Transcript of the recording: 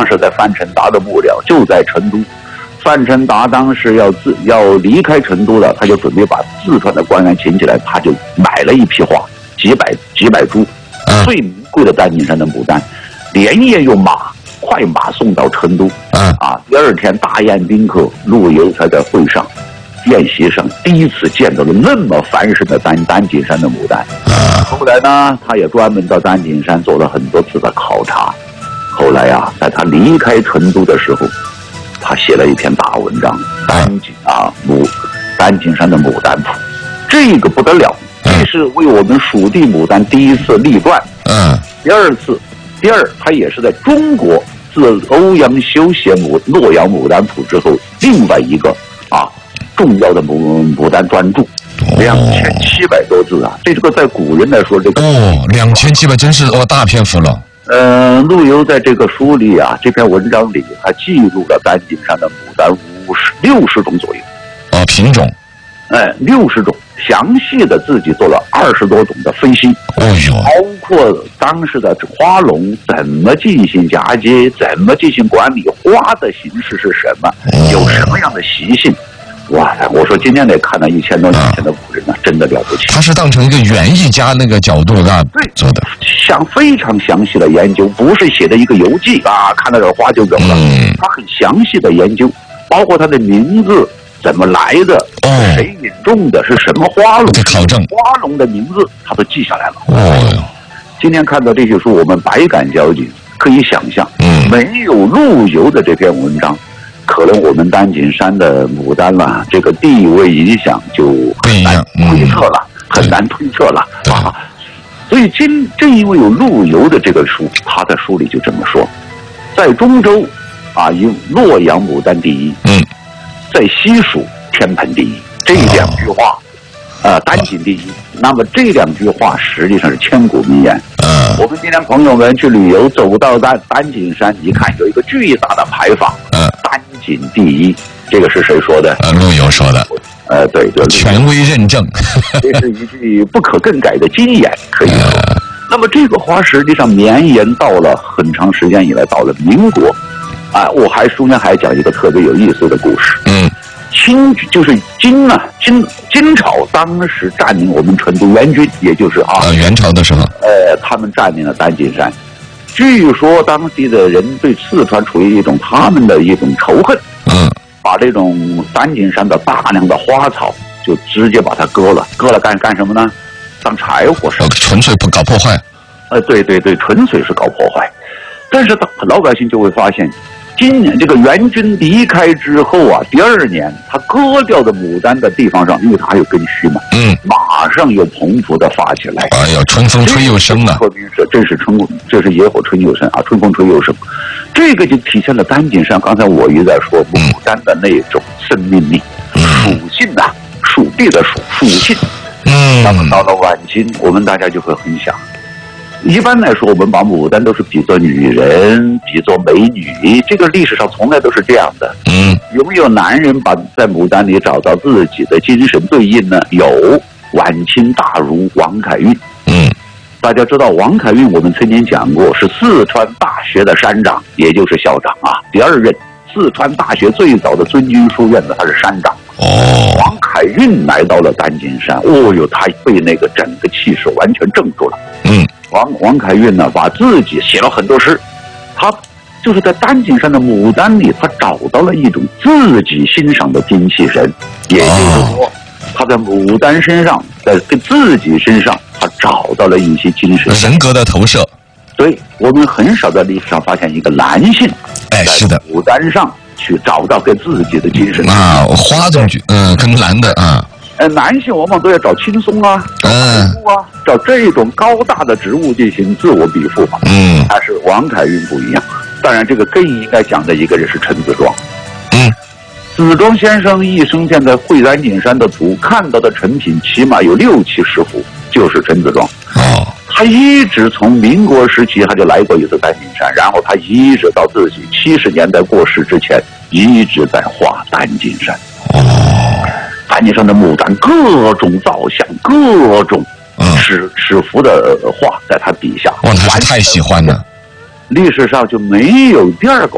时在范成达的幕僚，就在成都。范成达当时要离开成都了，他就准备把四川的官员请起来，他就买了一批花，几百株，最名贵的丹景山的牡丹，连夜用快马送到成都。第二天大宴宾客，陆游才在宴席上第一次见到了那么繁盛的丹景山的牡丹。后来呢，他也专门到丹景山做了很多次的考察。后来啊，在他离开成都的时候，他写了一篇大文章，丹景山的牡丹谱，这个不得了，这是为我们蜀地牡丹第一次立传。第二，他也是在中国自欧阳修写洛阳牡丹谱之后，另外一个重要的牡丹专著，2700多字啊！这个在古人来说，这个 2700真是大篇幅了。 陆游在这个书里啊，这篇文章里，他记录了丹景山的牡丹60种左右。 品种。 60种，详细的自己做了20多种的分析。包括当时的花农怎么进行嫁接，怎么进行管理，花的形式是什么，有什么样的习性。哇塞！我说今天得看到1000多年前的古人呢，真的了不起。 他是当成一个园艺家那个角度做的， 非常详细的研究，不是写的一个游记看到这花就走了。他很详细的研究，包括它的名字怎么来的，谁引种的，是什么花农， 考证花农的名字他都记下来了。今天看到这些书，我们百感交集，可以想象，没有陆游的这篇文章，可能我们丹景山的牡丹了，这个地位影响就很难推测了，很难推测了所以正因为有陆游的这个书，他在书里就这么说，在中州以洛阳牡丹第一，在西蜀天盆第一，这两句话，丹景第一。那么这两句话实际上是千古名言。我们今天朋友们去旅游，走到丹景山，一看有一个巨大的牌坊，丹景第一，这个是谁说的？ 陆游说的。 对， 权威认证， 这是一句不可更改的金言，可以说。那么这个话实际上绵延到了很长时间以来，到了民国。我中间还讲一个特别有意思的故事。就是金朝当时占领我们成都元军，也就是元朝的时候， 他们占领了丹景山。据说当地的人对四川处于他们的一种仇恨，把这种丹景山的大量的花草就直接把它割了干什么呢？当柴火烧， 纯粹不搞破坏。 对，纯粹是搞破坏。但是老百姓就会发现，今年这个元军离开之后第二年他割掉的牡丹的地方上，因为它还有根须嘛，马上又蓬勃的发起来。 春风吹又生了。 这是野火春又生春风吹又生。这个就体现了丹景山刚才我一直在说牡丹的那种生命力，属性属地的属性。那么到了晚清，我们大家就会很想，一般来说我们把牡丹都是比作女人，比作美女，这个历史上从来都是这样的。有没有男人在牡丹里找到自己的精神对应呢？有，晚清大儒王凯运。大家知道王凯运，我们曾经讲过，是四川大学的山长，也就是校长第二任四川大学最早的尊君书院的他是山长。王凯运来到了丹景山，他被那个整个气势完全镇住了。王凯运呢，把自己写了很多诗，他就是在丹景山的牡丹里，他找到了一种自己欣赏的精气神，也就是说，他在牡丹身上，在自己身上，他找到了一些精神人格的投射。 对，我们很少在历史上发现一个男性是的， 牡丹上去找到给自己的精神花中跟男的男性往往都要找轻松找植物找这种高大的植物进行自我比附嘛。但是王凯运不一样。当然，这个更应该讲的一个人是陈子庄。子庄先生一生现在会丹景山的图看到的成品起码有6-70幅，就是陈子庄。他一直从民国时期他就来过一次丹景山，然后他一直到自己70年代过世之前一直在画丹景山。丹景山的牡丹各种造像，各种尺幅的画在他笔下， 他是太喜欢了。 历史上就没有第二个